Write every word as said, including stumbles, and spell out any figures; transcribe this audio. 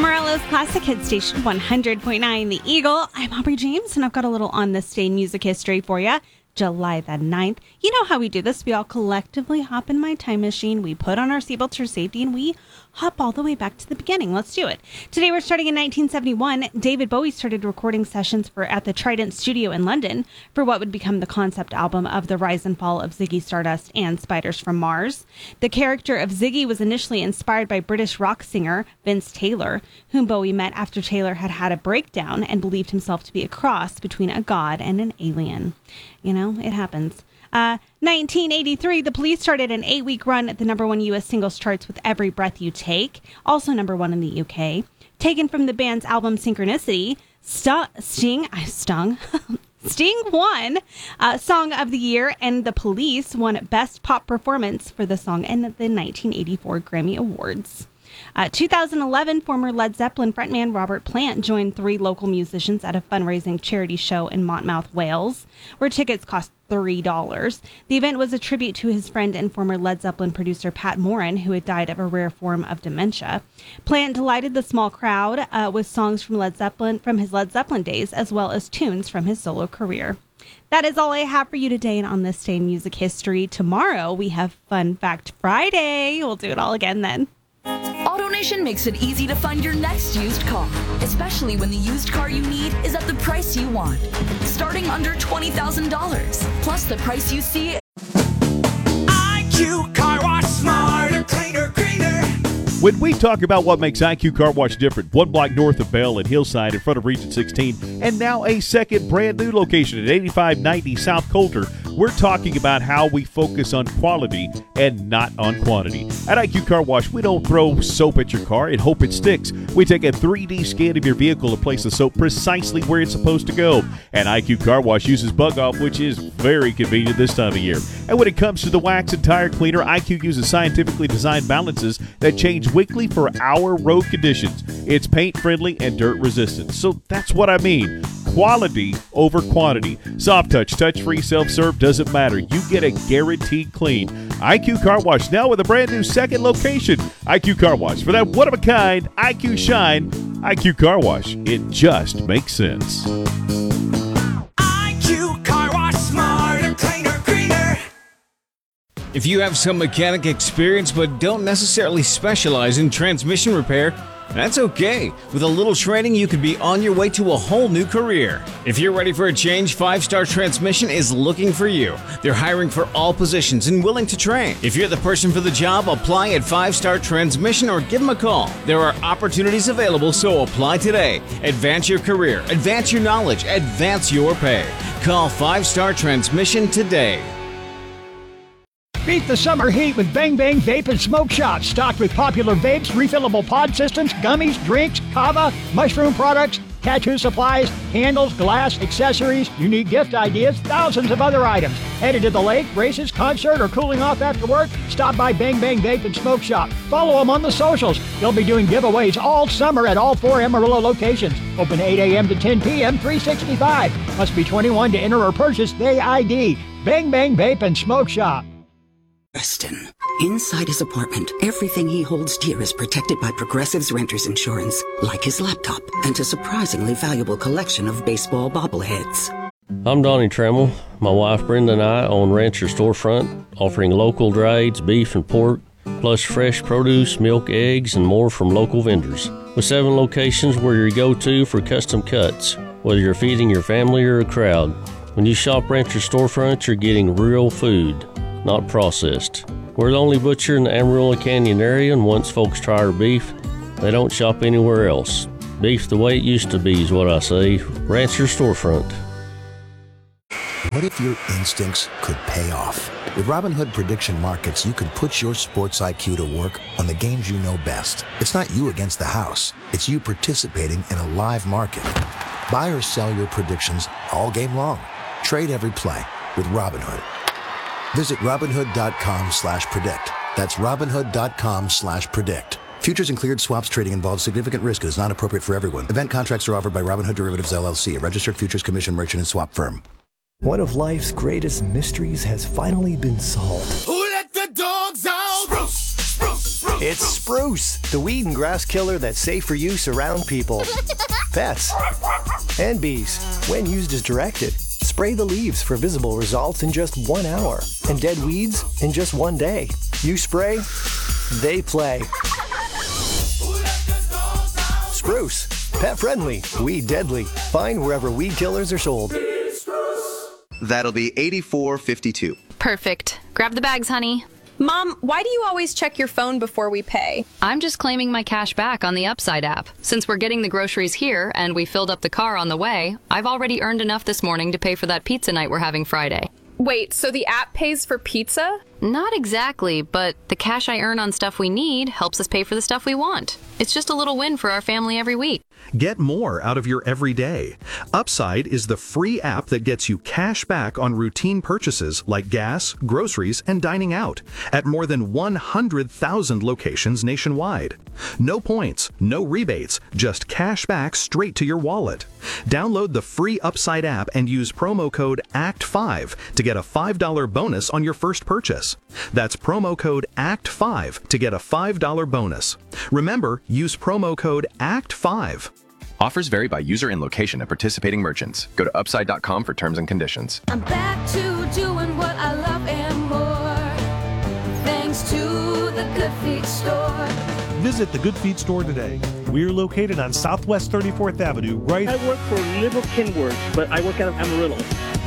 Amarillo's Classic Hit Station, one hundred point nine The Eagle. I'm Aubrey James, and I've got a little on this day music history for you. July the ninth. You know how we do this. We all collectively hop in my time machine. We put on our seatbelts for safety, and we hop all the way back to the beginning. Let's do it. Today we're starting in nineteen seventy-one. David Bowie started recording sessions for at the Trident Studio in London for what would become the concept album of the rise and fall of Ziggy Stardust and Spiders from Mars. The character of Ziggy was initially inspired by British rock singer Vince Taylor, whom Bowie met after Taylor had had a breakdown and believed himself to be a cross between a god and an alien. You know, it happens. Uh, nineteen eighty-three, The Police started an eight-week run at the number one U S singles charts with Every Breath You Take, also number one in the U K. Taken from the band's album Synchronicity, Stu- Sting, I stung, Sting won uh, Song of the Year, and The Police won Best Pop Performance for the song in the nineteen eighty-four Grammy Awards. Uh, two thousand eleven, former Led Zeppelin frontman Robert Plant joined three local musicians at a fundraising charity show in Monmouth, Wales, where tickets cost three dollars. The event was a tribute to his friend and former Led Zeppelin producer Pat Moran, who had died of a rare form of dementia. Plant delighted the small crowd uh, with songs from Led Zeppelin from his Led Zeppelin days, as well as tunes from his solo career. That is all I have for you today and on this day in music history. Tomorrow we have Fun Fact Friday. We'll do it all again then. AutoNation makes it easy to find your next used car, especially when the used car you need is at the price you want, starting under twenty thousand dollars. Plus, the price you see. I Q Car Wash, smarter, cleaner, greener. When we talk about what makes I Q Car Wash different, one block north of Bell and Hillside in front of Region sixteen, and now a second brand new location at eighty-five ninety South Coulter, we're talking about how we focus on quality and not on quantity. At I Q Car Wash, we don't throw soap at your car and hope it sticks. We take a three D scan of your vehicle and place the soap precisely where it's supposed to go. And I Q Car Wash uses Bug Off, which is very convenient this time of year. And when it comes to the wax and tire cleaner, I Q uses scientifically designed balances that change weekly for our road conditions. It's paint friendly and dirt resistant. So that's what I mean. Quality over quantity. Soft touch, touch-free, self-serve, doesn't matter. You get a guaranteed clean. I Q Car Wash now with a brand new second location. I Q Car Wash. For that one-of-a-kind I Q shine, I Q Car Wash. It just makes sense. I Q Car Wash, smarter, cleaner, greener. If you have some mechanic experience but don't necessarily specialize in transmission repair, that's okay. With a little training, you could be on your way to a whole new career. If you're ready for a change, Five Star Transmission is looking for you. They're hiring for all positions and willing to train. If you're the person for the job, apply at Five Star Transmission or give them a call. There are opportunities available, so apply today. Advance your career, advance your knowledge, advance your pay. Call Five Star Transmission today. Beat the summer heat with Bang Bang Vape and Smoke Shop. Stocked with popular vapes, refillable pod systems, gummies, drinks, kava, mushroom products, tattoo supplies, candles, glass, accessories, unique gift ideas, thousands of other items. Headed to the lake, races, concert, or cooling off after work? Stop by Bang Bang Vape and Smoke Shop. Follow them on the socials. They'll be doing giveaways all summer at all four Amarillo locations. Open eight a.m. to ten p.m., three sixty-five. Must be twenty-one to enter or purchase Day I D. Bang Bang Vape and Smoke Shop. Preston. Inside his apartment, everything he holds dear is protected by Progressive's Renter's Insurance, like his laptop and a surprisingly valuable collection of baseball bobbleheads. I'm Donnie Trammell. My wife Brenda and I own Rancher Storefront, offering local drieds, beef and pork, plus fresh produce, milk, eggs, and more from local vendors. With seven locations, we're your go-to for custom cuts, whether you're feeding your family or a crowd. When you shop Rancher Storefront, you're getting real food, not processed. We're the only butcher in the Amarillo Canyon area, and once folks try our beef, they don't shop anywhere else. Beef the way it used to be is what I say. Rancher Storefront. What if your instincts could pay off? With Robinhood Prediction Markets, you could put your sports I Q to work on the games you know best. It's not you against the house. It's you participating in a live market. Buy or sell your predictions all game long. Trade every play with Robinhood. Visit Robinhood.com slash predict. That's Robinhood.com slash predict. Futures and cleared swaps trading involves significant risk and is not appropriate for everyone. Event contracts are offered by Robinhood Derivatives, L L C, a registered futures commission merchant and swap firm. One of life's greatest mysteries has finally been solved. Who let the dogs out? Spruce, spruce, spruce. It's Spruce, the weed and grass killer that's safe for use around people, pets, and bees. When used as directed, spray the leaves for visible results in just one hour and dead weeds in just one day. You spray, they play. Spruce, pet friendly, weed deadly. Find wherever weed killers are sold. That'll be eighty-four fifty-two. Perfect. Grab the bags, honey. Mom, why do you always check your phone before we pay? I'm just claiming my cash back on the Upside app. Since we're getting the groceries here and we filled up the car on the way, I've already earned enough this morning to pay for that pizza night we're having Friday. Wait, so the app pays for pizza? Not exactly, but the cash I earn on stuff we need helps us pay for the stuff we want. It's just a little win for our family every week. Get more out of your everyday. Upside is the free app that gets you cash back on routine purchases like gas, groceries, and dining out at more than one hundred thousand locations nationwide. No points, no rebates, just cash back straight to your wallet. Download the free Upside app and use promo code A C T five to get a five dollar bonus on your first purchase. That's promo code A C T five to get a five dollar bonus. Remember, use promo code A C T five. Offers vary by user and location at participating merchants. Go to upside dot com for terms and conditions. I'm back to doing what I love and more, thanks to the Good Feet store. Visit the Good Feet store today. We're located on Southwest thirty-fourth Avenue, right... I work for Little Kenworth, but I work out of Amarillo.